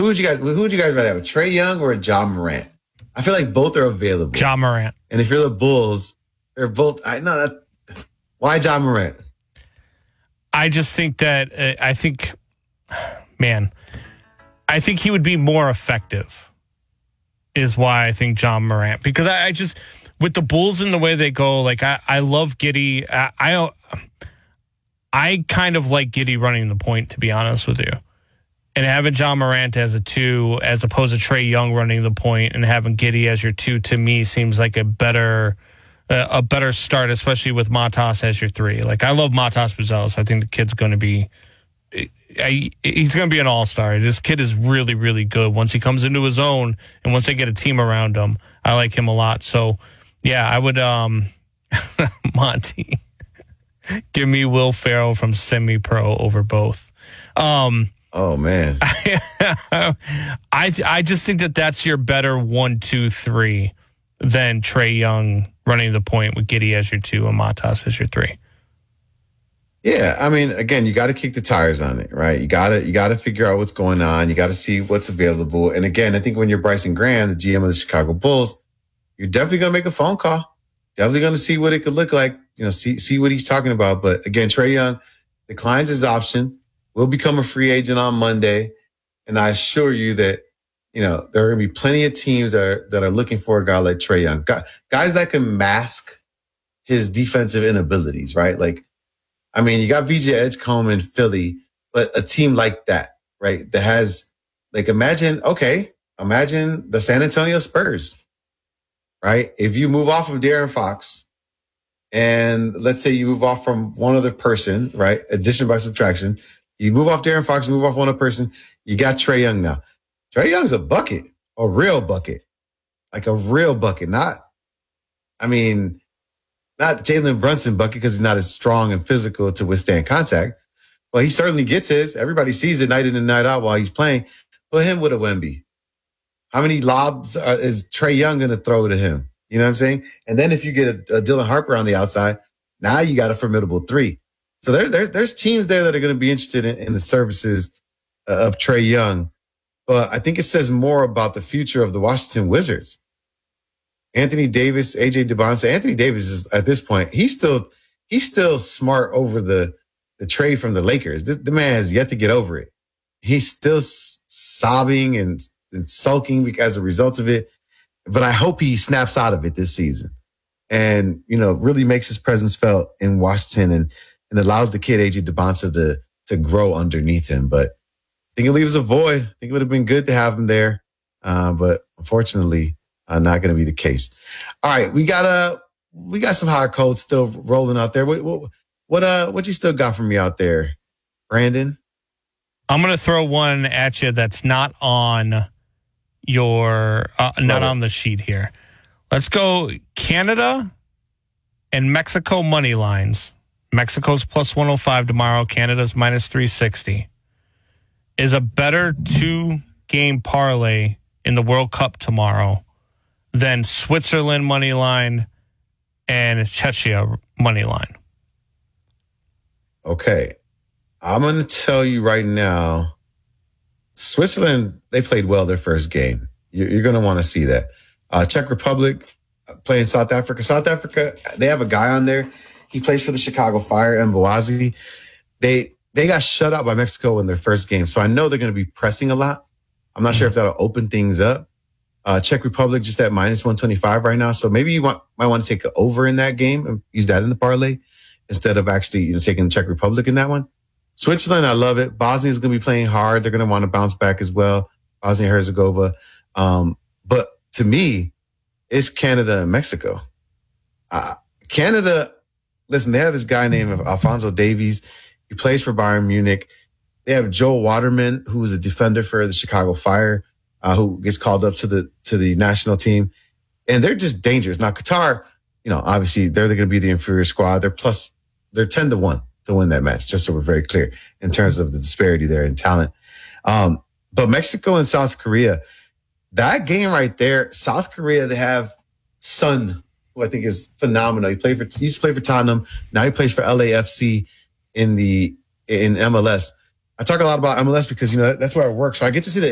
Who would you guys rather have, Trae Young or John Morant? I feel like both are available. John Morant. And if you're the Bulls, they're both. Why John Morant? I just think that I think he would be more effective. Is why I think John Morant, because I just, with the Bulls and the way they go, like I love Giddey. I kind of like Giddey running the point, to be honest with you. And having John Morant as a 2, as opposed to Trae Young running the point, and having Giddey as your 2, to me seems like a better start, especially with Matas as your 3. Like, I love Matas Buzelis. I think the kid's going to be. He's going to be an all-star. This kid is really, really good once he comes into his own, and once they get a team around him. I like him a lot. So, yeah, I would, Monty, give me Will Ferrell from Semi-Pro over both. Oh, man. I just think that that's your better 1, 2, 3 than Trae Young running the point with Giddey as your 2 and Matas as your 3. Yeah, I mean, again, you got to kick the tires on it, right? You got to figure out what's going on. You got to see what's available. And again, I think when you're Bryson Graham, the GM of the Chicago Bulls, you're definitely going to make a phone call. Definitely going to see what it could look like. See what he's talking about. But again, Trae Young declines his option, will become a free agent on Monday, and I assure you that there are going to be plenty of teams that are looking for a guy like Trae Young, guys that can mask his defensive inabilities, right? Like, I mean, you got VJ Edgecombe in Philly, but a team like that, right? That has, like, imagine the San Antonio Spurs, right? If you move off of De'Aaron Fox, and let's say you move off from one other person, right? Addition by subtraction. You move off De'Aaron Fox, move off one other person. You got Trae Young now. Trae Young's a bucket, a real bucket, like a real bucket. Not Jalen Brunson bucket, because he's not as strong and physical to withstand contact. Well, he certainly gets his. Everybody sees it night in and night out while he's playing. Put him with a Wemby. How many lobs is Trae Young going to throw to him? You know what I'm saying? And then if you get a Dylan Harper on the outside, now you got a formidable 3. So there's teams there that are going to be interested in the services of Trae Young. But I think it says more about the future of the Washington Wizards. Anthony Davis, AJ DeBonce. Anthony Davis is, at this point, he's still smart over the trade from the Lakers. The man has yet to get over it. He's still sobbing and sulking as a result of it. But I hope he snaps out of it this season and, really makes his presence felt in Washington and allows the kid AJ DeBonce to grow underneath him. But I think it leaves a void. I think it would have been good to have him there. But unfortunately, not going to be the case. All right, we got some hot codes still rolling out there. What you still got for me out there, Brandon? I'm going to throw one at you that's not on your on the sheet here. Let's go Canada and Mexico money lines. Mexico's plus 105 tomorrow. Canada's minus 360. Is a better 2-game parlay in the World Cup tomorrow than Switzerland money line and Czechia money line. Okay. I'm going to tell you right now, Switzerland, they played well their first game. You're going to want to see that. Czech Republic playing South Africa. South Africa, they have a guy on there. He plays for the Chicago Fire, Mbawazi. They got shut out by Mexico in their first game, so I know they're going to be pressing a lot. I'm not sure if that'll open things up. Czech Republic just at minus 125 right now, so maybe you might want to take an over in that game and use that in the parlay instead of actually taking the Czech Republic in that one. Switzerland, I love it. Bosnia is going to be playing hard. They're going to want to bounce back as well. Bosnia and Herzegovina. But to me, it's Canada and Mexico. Canada, listen, they have this guy named Alphonso Davies. He plays for Bayern Munich. They have Joel Waterman, who is a defender for the Chicago Fire, who gets called up to the national team. And they're just dangerous. Now, Qatar, obviously they're going to be the inferior squad. They're 10-1 to win that match, just so we're very clear in terms of the disparity there in talent. But Mexico and South Korea, that game right there, South Korea, they have Son, who I think is phenomenal. He used to play for Tottenham. Now he plays for LAFC in MLS. I talk a lot about MLS because, that's where I work. So I get to see the